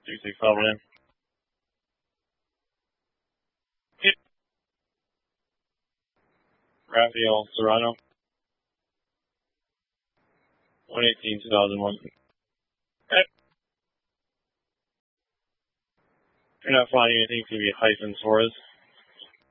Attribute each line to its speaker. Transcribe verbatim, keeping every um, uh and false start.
Speaker 1: two six five one. Yep. Raphael Serrano. one eighteen two thousand one. Okay. You're not finding anything to be hyphens for us.